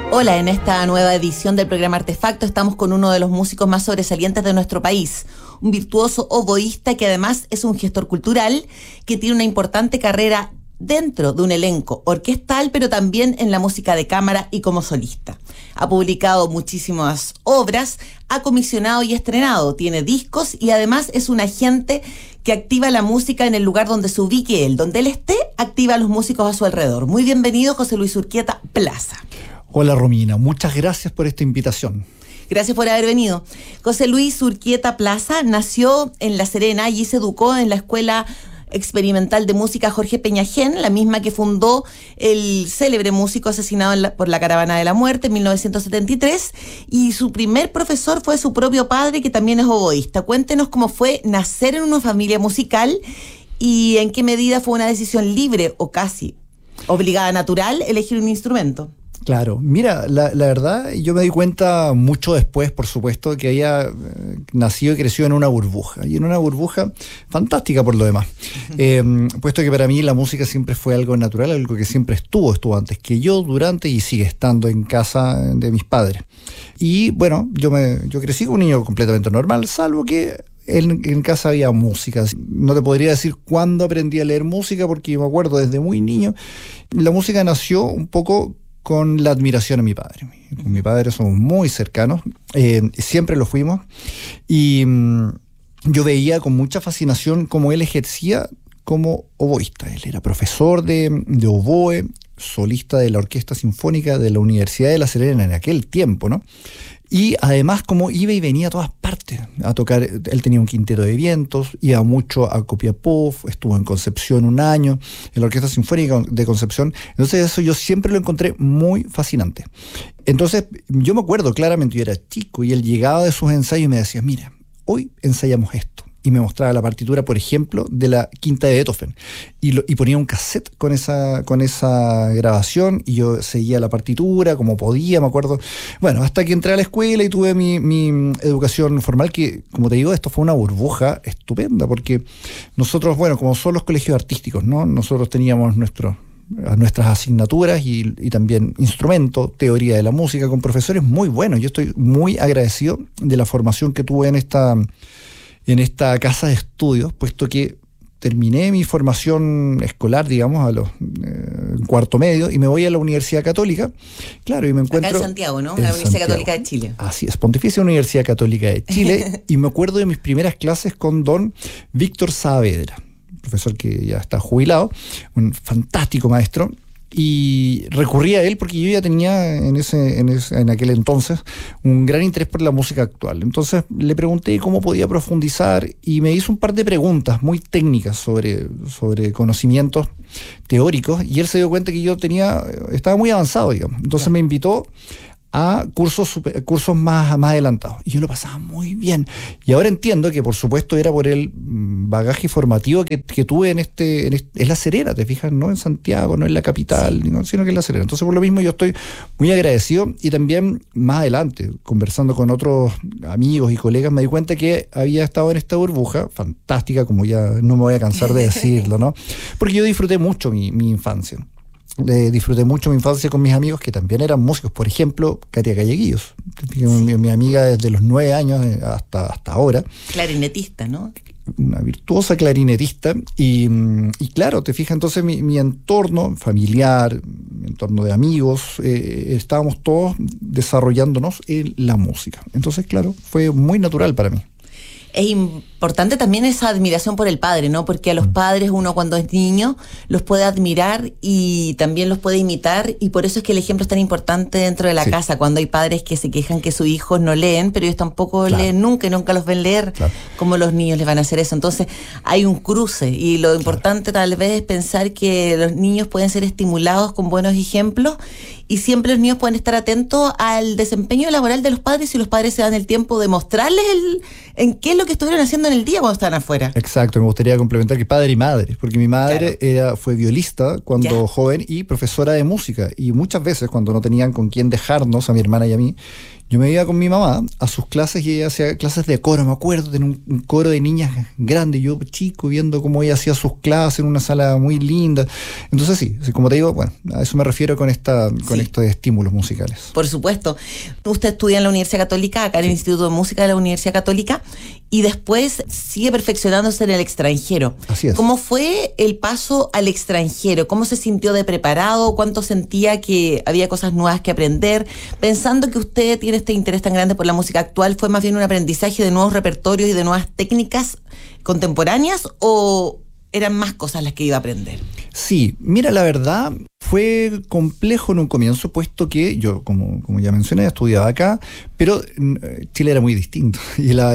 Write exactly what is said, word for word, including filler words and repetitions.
Hola, en esta nueva edición del programa Artefacto estamos con uno de los músicos más sobresalientes de nuestro país, un virtuoso oboísta que además es un gestor cultural que tiene una importante carrera dentro de un elenco orquestal, pero también en la música de cámara y como solista. Ha publicado muchísimas obras, ha comisionado y estrenado, tiene discos y además es un agente que activa la música en el lugar donde se ubique él. Donde él esté, activa a los músicos a su alrededor. Muy bienvenido, José Luis Urquieta Plaza. Hola Romina, muchas gracias por esta invitación. Gracias por haber venido. José Luis Urquieta Plaza nació en La Serena y se educó en la Escuela Experimental de Música Jorge Peñagén, la misma que fundó el célebre músico asesinado en la, por la Caravana de la Muerte en mil novecientos setenta y tres, y su primer profesor fue su propio padre, que también es oboísta. Cuéntenos cómo fue nacer en una familia musical y en qué medida fue una decisión libre o casi obligada natural elegir un instrumento. Claro, mira, la, la verdad, yo me di cuenta mucho después, por supuesto, que había eh, nacido y crecido en una burbuja, y en una burbuja fantástica por lo demás, eh, puesto que para mí la música siempre fue algo natural, algo que siempre estuvo, estuvo antes que yo, durante y sigue estando en casa de mis padres. Y bueno, yo, me, yo crecí como un niño completamente normal, salvo que En, en casa había música. No te podría decir cuándo aprendí a leer música, porque yo me acuerdo desde muy niño. La música nació un poco con la admiración a mi padre. Con mi padre somos muy cercanos, eh, siempre lo fuimos, y mmm, yo veía con mucha fascinación cómo él ejercía como oboísta. Él era profesor de, de oboe, solista de la Orquesta Sinfónica de la Universidad de La Serena en aquel tiempo, ¿no? Y además como iba y venía a todas partes a tocar. Él tenía un quinteto de vientos, iba mucho a Copiapó, estuvo en Concepción un año, en la Orquesta Sinfónica de Concepción. Entonces eso yo siempre lo encontré muy fascinante. Entonces yo me acuerdo claramente, yo era chico y él llegaba de sus ensayos y me decía, mira, hoy ensayamos esto. Y me mostraba la partitura, por ejemplo, de la Quinta de Beethoven. Y, lo, y ponía un cassette con esa, con esa grabación y yo seguía la partitura como podía, me acuerdo. Bueno, hasta que entré a la escuela y tuve mi, mi educación formal, que, como te digo, esto fue una burbuja estupenda, porque nosotros, bueno, como son los colegios artísticos, ¿no? Nosotros teníamos nuestros... nuestras asignaturas y, y también instrumento, teoría de la música, con profesores muy buenos. Yo estoy muy agradecido de la formación que tuve en esta... en esta casa de estudios, puesto que terminé mi formación escolar, digamos, a los eh, cuarto medio, y me voy a la Universidad Católica, claro, y me encuentro... Acá en Santiago, ¿no? La Universidad Santiago. Católica de Chile. Así es, Pontificia Universidad Católica de Chile, y me acuerdo de mis primeras clases con don Víctor Saavedra, profesor que ya está jubilado, un fantástico maestro, y recurrí a él porque yo ya tenía en ese, en ese en aquel entonces un gran interés por la música actual. Entonces le pregunté cómo podía profundizar y me hizo un par de preguntas muy técnicas sobre, sobre conocimientos teóricos, y él se dio cuenta que yo tenía estaba muy avanzado, digamos. Entonces me invitó a cursos, super, cursos más, más adelantados. Y yo lo pasaba muy bien. Y ahora entiendo que, por supuesto, era por el bagaje formativo que, que tuve en este, en este... Es La Serena, ¿te fijas? No en Santiago, no en la capital, sí, no, sino que en La Serena. Entonces, por lo mismo, yo estoy muy agradecido. Y también, más adelante, conversando con otros amigos y colegas, me di cuenta que había estado en esta burbuja fantástica, como ya no me voy a cansar de decirlo, ¿no? Porque yo disfruté mucho mi, mi infancia. Eh, disfruté mucho mi infancia con mis amigos que también eran músicos, por ejemplo, Katia Galleguillos, mi, mi amiga desde los nueve años hasta, hasta ahora. Clarinetista, ¿no? Una virtuosa clarinetista, y, y claro, te fijas, entonces mi, mi entorno familiar, mi entorno de amigos, eh, estábamos todos desarrollándonos en la música. Entonces, claro, fue muy natural para mí. Es importante también esa admiración por el padre, ¿no? Porque a los padres uno cuando es niño los puede admirar y también los puede imitar, y por eso es que el ejemplo es tan importante dentro de la sí. casa, cuando hay padres que se quejan que sus hijos no leen, pero ellos tampoco claro. leen nunca y nunca los ven leer, claro. como los niños les van a hacer eso. Entonces hay un cruce, y lo importante claro. tal vez es pensar que los niños pueden ser estimulados con buenos ejemplos, y siempre los niños pueden estar atentos al desempeño laboral de los padres si los padres se dan el tiempo de mostrarles el, en qué es lo que estuvieron haciendo en el día cuando estaban afuera. Exacto, me gustaría complementar que padre y madre, porque mi madre claro. era, fue violista cuando ya. joven y profesora de música, y muchas veces cuando no tenían con quién dejarnos, a mi hermana y a mí, yo me iba con mi mamá a sus clases y ella hacía clases de coro, me acuerdo, tenía un, un coro de niñas grande, yo chico viendo cómo ella hacía sus clases en una sala muy linda. Entonces sí, como te digo, bueno, a eso me refiero con esta con Sí. estos estímulos musicales. Por supuesto. Usted estudia en la Universidad Católica, acá en el Instituto de Música de la Universidad Católica, y después sigue perfeccionándose en el extranjero. Así es. ¿Cómo fue el paso al extranjero? ¿Cómo se sintió de preparado? ¿Cuánto sentía que había cosas nuevas que aprender? Pensando que usted tiene este interés tan grande por la música actual, ¿fue más bien un aprendizaje de nuevos repertorios y de nuevas técnicas contemporáneas o eran más cosas las que iba a aprender? Sí, mira, la verdad fue complejo en un comienzo, puesto que yo, como, como ya mencioné, estudiaba acá, pero mm, Chile era muy distinto y la